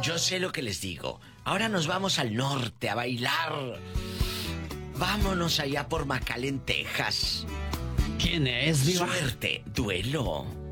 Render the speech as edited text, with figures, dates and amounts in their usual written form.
Yo sé lo que les digo. Ahora nos vamos al norte a bailar. Vámonos allá por McAllen, Texas. ¿Quién es, Diva? Suerte, duelo.